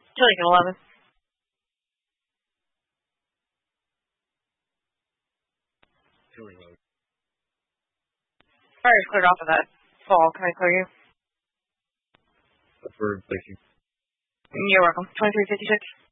Chilling 11. Feeling low. Fire's cleared off of that fall. Can I clear you? Affirmed, thank you. You're welcome. 2356.